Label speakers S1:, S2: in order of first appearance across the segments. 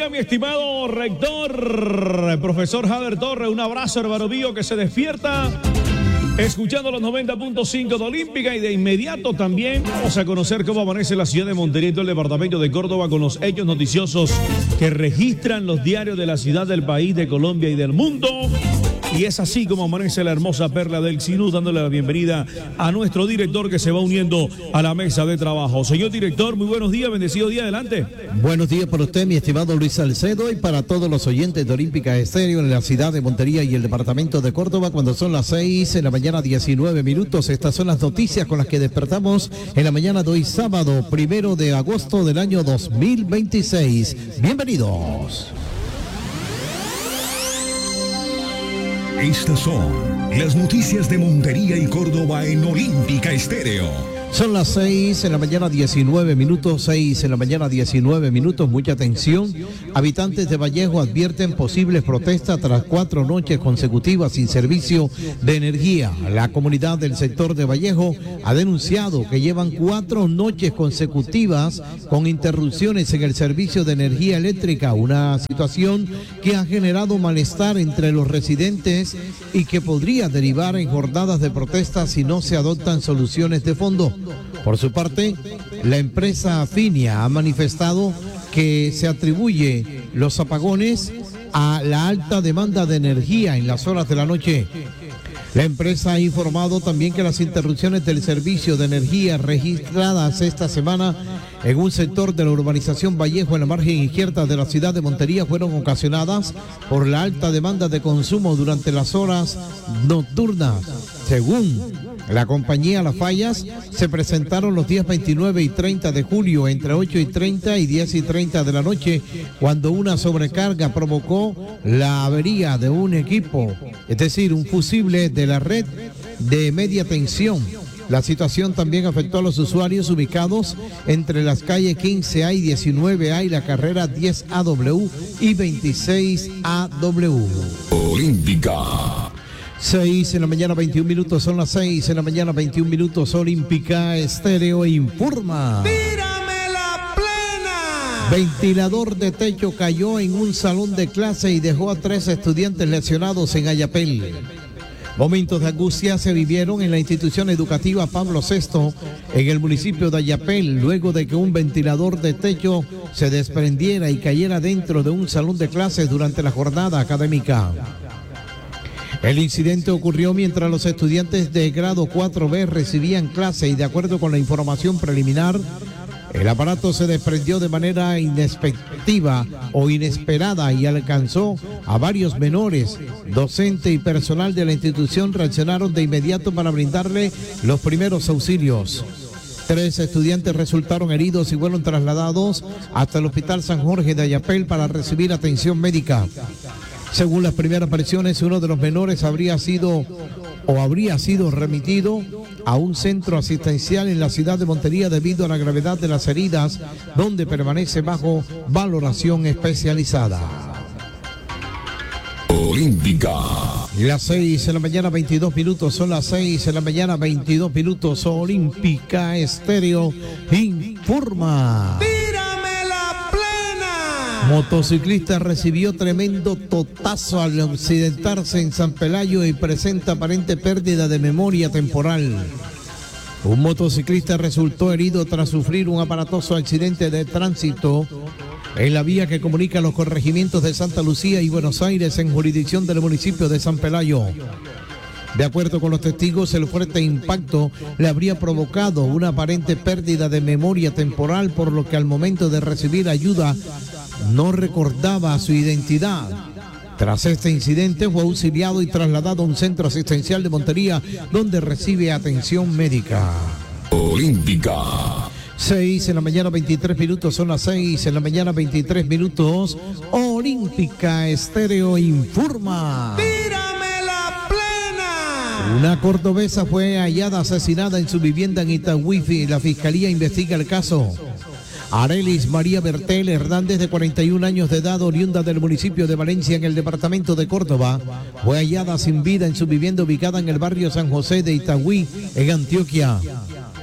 S1: día, mi estimado rector, el profesor Jader Torres. Un abrazo, hermano mío, que se despierta escuchando los 90.5 de Olímpica, y de inmediato también vamos a conocer cómo amanece la ciudad de Montería y todo el departamento de Córdoba con los hechos noticiosos que registran los diarios de la ciudad, del país, de Colombia y del mundo. Y es así como amanece la hermosa perla del Sinú, dándole la bienvenida a nuestro director que se va uniendo a la mesa de trabajo. Señor director, muy buenos días, bendecido día, adelante.
S2: Buenos días para usted, mi estimado Luis Salcedo, y para todos los oyentes de Olímpica Estéreo en la ciudad de Montería y el departamento de Córdoba, cuando son las 6 de la mañana, 19 minutos. Estas son las noticias con las que despertamos en la mañana de hoy, sábado 1 de agosto del año 2026. Bienvenidos.
S3: Estas son las noticias de Montería y Córdoba en Olímpica Estéreo.
S2: Son las 6 de la mañana, 19 minutos, 6 de la mañana, 19 minutos. Mucha atención. Habitantes de Vallejo advierten posibles protestas tras 4 noches consecutivas sin servicio de energía. La comunidad del sector de Vallejo ha denunciado que llevan 4 noches consecutivas con interrupciones en el servicio de energía eléctrica, una situación que ha generado malestar entre los residentes y que podría derivar en jornadas de protesta si no se adoptan soluciones de fondo. Por su parte, la empresa Finia ha manifestado que se atribuye los apagones a la alta demanda de energía en las horas de la noche. La empresa ha informado también que las interrupciones del servicio de energía registradas esta semana en un sector de la urbanización Vallejo en la margen izquierda de la ciudad de Montería fueron ocasionadas por la alta demanda de consumo durante las horas nocturnas. Según la compañía, las fallas se presentaron los días 29 y 30 de julio entre 8:30 y 10:30 de la noche, cuando una sobrecarga provocó la avería de un equipo, es decir, un fusible de la red de media tensión. La situación también afectó a los usuarios ubicados entre las calles 15A y 19A y la carrera 10AW y 26AW.
S3: Olímpica.
S2: 6 de la mañana, 21 minutos, son las 6 de la mañana, 21 minutos. Olímpica Estéreo informa.
S4: ¡Tírame la plena!
S2: Ventilador de techo cayó en un salón de clase y dejó a 3 estudiantes lesionados en Ayapel. Momentos de angustia se vivieron en la institución educativa Pablo VI en el municipio de Ayapel, luego de que un ventilador de techo se desprendiera y cayera dentro de un salón de clases durante la jornada académica. El incidente ocurrió mientras los estudiantes de grado 4B recibían clase y, de acuerdo con la información preliminar, el aparato se desprendió de manera inexpectativa o inesperada y alcanzó a varios menores. Docente y personal de la institución reaccionaron de inmediato para brindarle los primeros auxilios. 3 estudiantes resultaron heridos y fueron trasladados hasta el Hospital San Jorge de Ayapel para recibir atención médica. Según las primeras versiones, uno de los menores habría sido remitido a un centro asistencial en la ciudad de Montería debido a la gravedad de las heridas, donde permanece bajo valoración especializada.
S3: Olímpica.
S2: Las 6 de la mañana, 22 minutos, son las 6 de la mañana, 22 minutos. Olímpica Estéreo informa. Motociclista recibió tremendo totazo al accidentarse en San Pelayo y presenta aparente pérdida de memoria temporal. Un motociclista resultó herido tras sufrir un aparatoso accidente de tránsito en la vía que comunica los corregimientos de Santa Lucía y Buenos Aires en jurisdicción del municipio de San Pelayo. De acuerdo con los testigos, el fuerte impacto le habría provocado una aparente pérdida de memoria temporal, por lo que al momento de recibir ayuda no recordaba su identidad. Tras este incidente fue auxiliado y trasladado a un centro asistencial de Montería, donde recibe atención médica.
S3: Olímpica.
S2: 6 de la mañana, 23 minutos, son las 6 de la mañana, 23 minutos. Olímpica Estéreo informa.
S4: ¡Tírame la plena!
S2: Una cordobesa fue hallada asesinada en su vivienda en Itagüí. La fiscalía investiga el caso. Arelis María Bertel Hernández, de 41 años de edad, oriunda del municipio de Valencia, en el departamento de Córdoba, fue hallada sin vida en su vivienda ubicada en el barrio San José de Itagüí, en Antioquia.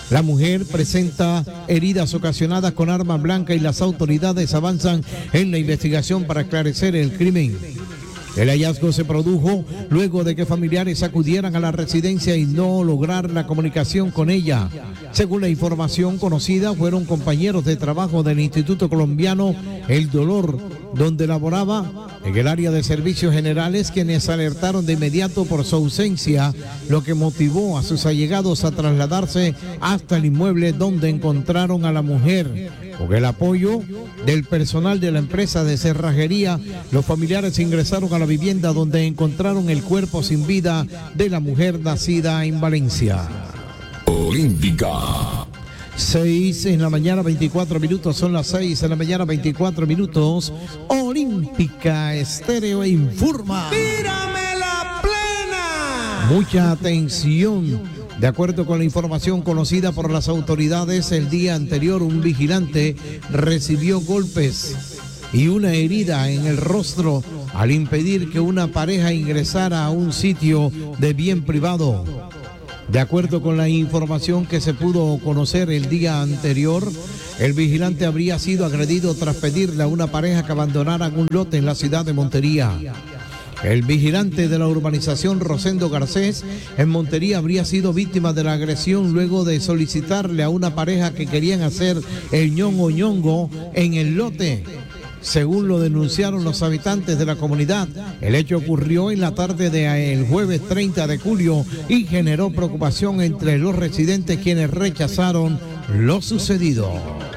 S2: La mujer presenta heridas ocasionadas con arma blanca y las autoridades avanzan en la investigación para esclarecer el crimen. El hallazgo se produjo luego de que familiares acudieran a la residencia y no lograr la comunicación con ella. Según la información conocida, fueron compañeros de trabajo del Instituto Colombiano El Dolor, donde laboraba en el área de servicios generales, quienes alertaron de inmediato por su ausencia, lo que motivó a sus allegados a trasladarse hasta el inmueble donde encontraron a la mujer. Con el apoyo del personal de la empresa de cerrajería, los familiares ingresaron a la vivienda donde encontraron el cuerpo sin vida de la mujer nacida en Valencia.
S3: Olímpica.
S2: 6 en la mañana, 24 minutos, son las 6 en la mañana, 24 minutos. Olímpica Estéreo informa.
S4: ¡Tírame la plena!
S2: Mucha atención. De acuerdo con la información conocida por las autoridades, el día anterior un vigilante recibió golpes y una herida en el rostro al impedir que una pareja ingresara a un sitio de bien privado. De acuerdo con la información que se pudo conocer el día anterior, el vigilante habría sido agredido tras pedirle a una pareja que abandonaran un lote en la ciudad de Montería. El vigilante de la urbanización Rosendo Garcés en Montería habría sido víctima de la agresión luego de solicitarle a una pareja que querían hacer el ñongo ñongo en el lote. Según lo denunciaron los habitantes de la comunidad, el hecho ocurrió en la tarde del jueves 30 de julio y generó preocupación entre los residentes, quienes rechazaron lo sucedido.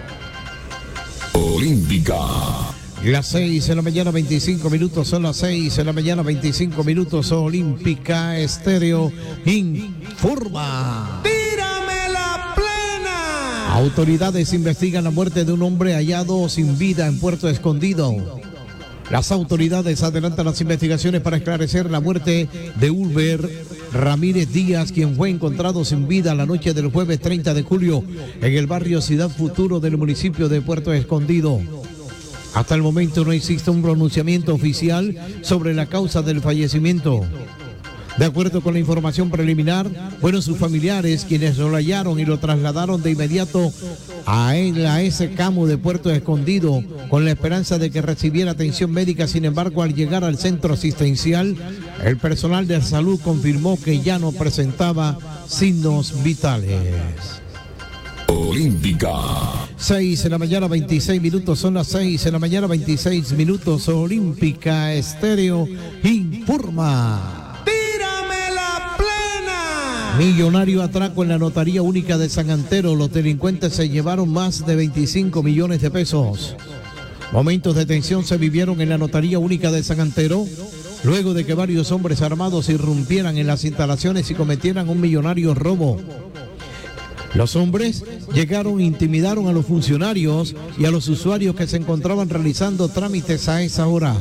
S3: Olímpica.
S2: Las 6 en la mañana, 25 minutos, son las 6 en la mañana, 25 minutos. Olímpica Estéreo informa.
S4: ¡Tírame la plena!
S2: Autoridades investigan la muerte de un hombre hallado sin vida en Puerto Escondido. Las autoridades adelantan las investigaciones para esclarecer la muerte de Ulver Ramírez Díaz, quien fue encontrado sin vida la noche del jueves 30 de julio en el barrio Ciudad Futuro del municipio de Puerto Escondido. Hasta el momento no existe un pronunciamiento oficial sobre la causa del fallecimiento. De acuerdo con la información preliminar, fueron sus familiares quienes lo hallaron y lo trasladaron de inmediato a ese CAMU de Puerto Escondido con la esperanza de que recibiera atención médica. Sin embargo, al llegar al centro asistencial, el personal de salud confirmó que ya no presentaba signos vitales.
S3: Olímpica.
S2: 6 en la mañana, 26 minutos, son las 6 en la mañana, 26 minutos. Olímpica Estéreo informa.
S4: ¡Tírame la plena!
S2: Millonario atraco en la Notaría Única de San Antero. Los delincuentes se llevaron más de 25 millones de pesos. Momentos de tensión se vivieron en la Notaría Única de San Antero, luego de que varios hombres armados irrumpieran en las instalaciones y cometieran un millonario robo. Los hombres llegaron e intimidaron a los funcionarios y a los usuarios que se encontraban realizando trámites a esa hora.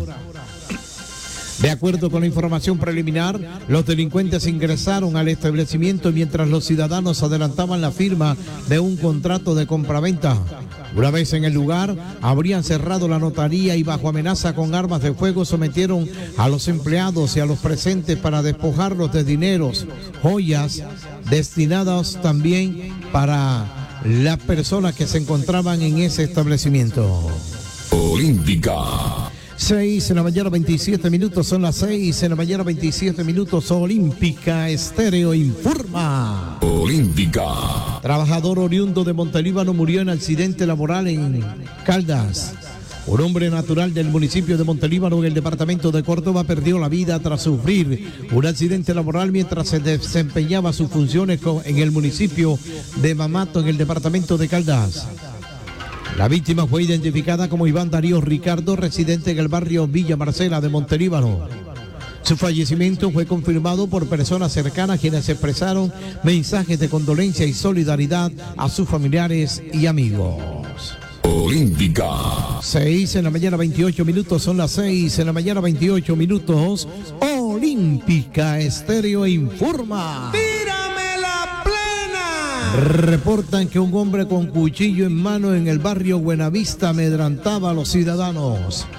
S2: De acuerdo con la información preliminar, los delincuentes ingresaron al establecimiento mientras los ciudadanos adelantaban la firma de un contrato de compraventa. Una vez en el lugar, habrían cerrado la notaría y bajo amenaza con armas de fuego sometieron a los empleados y a los presentes para despojarlos de dineros, joyas, destinadas también para las personas que se encontraban en ese establecimiento.
S3: Olímpica.
S2: 6 en la mañana, 27 minutos, son las 6 en la mañana, 27 minutos. Olímpica Estéreo informa.
S3: Olímpica.
S2: Trabajador oriundo de Montelíbano murió en accidente laboral en Caldas. Un hombre natural del municipio de Montelíbano, en el departamento de Córdoba, perdió la vida tras sufrir un accidente laboral mientras se desempeñaba sus funciones en el municipio de Mamato, en el departamento de Caldas. La víctima fue identificada como Iván Darío Ricardo, residente en el barrio Villa Marcela de Montelíbano. Su fallecimiento fue confirmado por personas cercanas, quienes expresaron mensajes de condolencia y solidaridad a sus familiares y amigos.
S3: Olímpica.
S2: 6 en la mañana, 28 minutos, son las 6 en la mañana, 28 minutos. Olímpica Estéreo informa.
S4: ¡Tírame la plena!
S2: Reportan que un hombre con cuchillo en mano en el barrio Buenavista amedrentaba a los ciudadanos.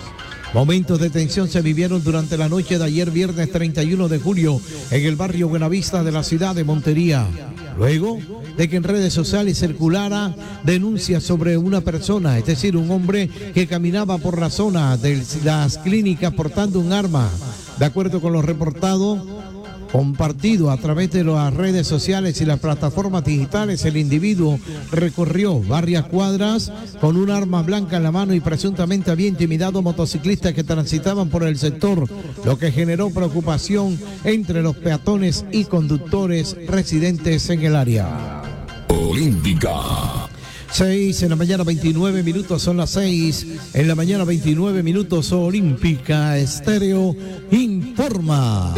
S2: Momentos de tensión se vivieron durante la noche de ayer, viernes 31 de julio, en el barrio Buenavista de la ciudad de Montería. Luego de que en redes sociales circulara denuncias sobre una persona, es decir, un hombre que caminaba por la zona de las clínicas portando un arma. De acuerdo con lo reportado, compartido a través de las redes sociales y las plataformas digitales, el individuo recorrió varias cuadras con un arma blanca en la mano y presuntamente había intimidado a motociclistas que transitaban por el sector, lo que generó preocupación entre los peatones y conductores residentes en el área.
S3: Olímpica.
S2: 6 en la mañana, 29 minutos, son las 6 en la mañana, 29 minutos. Olímpica Estéreo informa.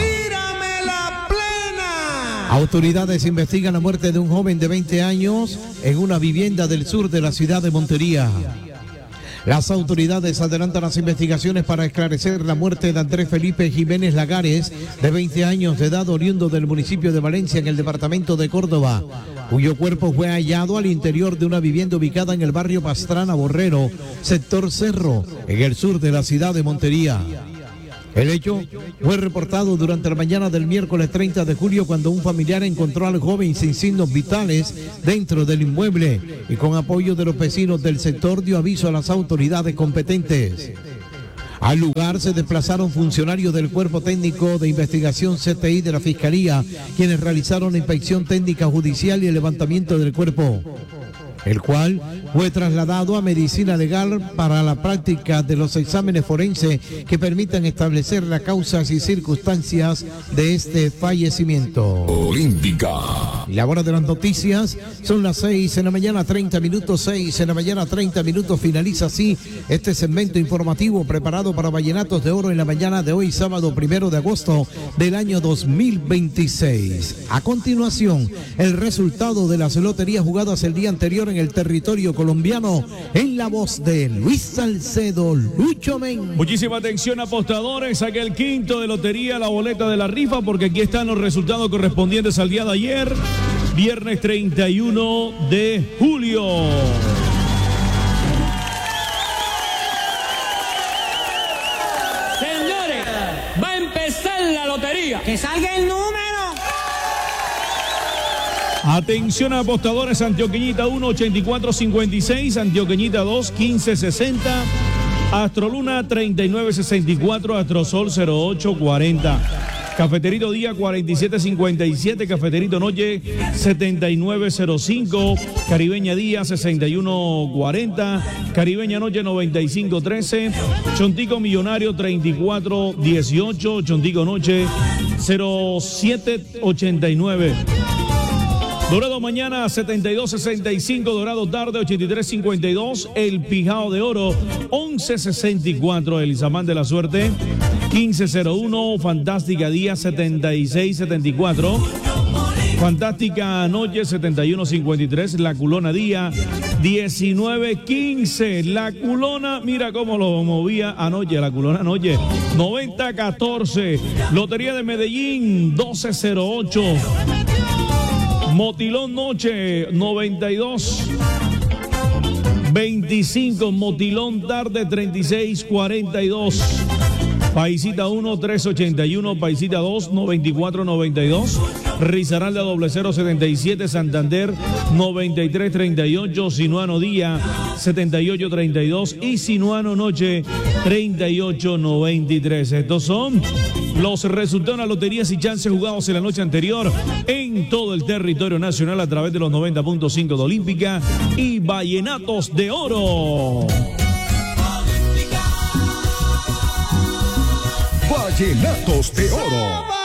S2: Autoridades investigan la muerte de un joven de 20 años en una vivienda del sur de la ciudad de Montería. Las autoridades adelantan las investigaciones para esclarecer la muerte de Andrés Felipe Jiménez Lagares, de 20 años de edad, oriundo del municipio de Valencia, en el departamento de Córdoba, cuyo cuerpo fue hallado al interior de una vivienda ubicada en el barrio Pastrana Borrero, sector Cerro, en el sur de la ciudad de Montería. El hecho fue reportado durante la mañana del miércoles 30 de julio cuando un familiar encontró al joven sin signos vitales dentro del inmueble y con apoyo de los vecinos del sector dio aviso a las autoridades competentes. Al lugar se desplazaron funcionarios del Cuerpo Técnico de Investigación CTI de la Fiscalía, quienes realizaron la inspección técnica judicial y el levantamiento del cuerpo, el cual fue trasladado a medicina legal para la práctica de los exámenes forenses que permitan establecer las causas y circunstancias de este fallecimiento.
S3: Olímpica.
S2: Y la hora de las noticias son las 6 en la mañana, 30 minutos, 6 en la mañana, 30 minutos. Finaliza así este segmento informativo preparado para Vallenatos de Oro en la mañana de hoy, sábado 1 de agosto del año 2026. A continuación, el resultado de las loterías jugadas el día anterior en el territorio colombiano, en la voz de Luis Salcedo, Lucho Men.
S1: Muchísima atención, apostadores, saque el quinto de lotería, la boleta de la rifa, porque aquí están los resultados correspondientes al día de ayer, viernes 31 de julio.
S5: Señores, va a empezar la lotería.
S4: Que salga el número.
S1: Atención, apostadores, Antioqueñita 1, 8456, Antioqueñita 2, 1560, Astroluna 3964, Astrosol 0840, Cafeterito Día 4757, Cafeterito Noche 7905, Caribeña Día 6140, Caribeña Noche 9513, Chontico Millonario 3418, Chontico Noche 0789. Dorado mañana 72.65, Dorado tarde 83.52, El Pijao de Oro 11.64, El Izamán de la Suerte 15.01, Fantástica Día 76.74, Fantástica Noche 71.53, La Culona Día 19.15, La Culona, mira cómo lo movía anoche, La Culona Noche 90.14, Lotería de Medellín 12.08, Motilón Noche 92.25, Motilón Tarde 36.42, Paisita 1 3.81, Paisita 2 94.92, Risaralda 0077, Santander 93.38, Sinuano Día 78.32 y Sinuano Noche 38.93. Estos son los resultados de las loterías y chances jugados en la noche anterior en todo el territorio nacional a través de los 90.5 de Olímpica y Vallenatos de Oro.
S3: Vallenatos de Oro.